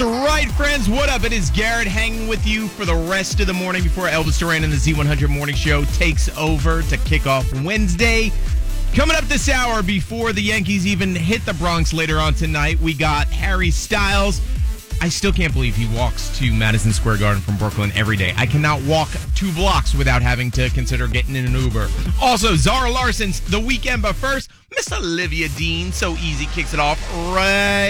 right, friends. What up? It is Garrett hanging with you for the rest of the morning before Elvis Duran and the Z100 Morning Show takes over to kick off Wednesday. Coming up this hour, before the Yankees even hit the Bronx later on tonight, we got Harry Styles. I still can't believe he walks to Madison Square Garden from Brooklyn every day. I cannot walk 2 blocks without having to consider getting in an Uber. Also, Zara Larson's The Weekend, but first, Miss Olivia Dean, So Easy, kicks it off right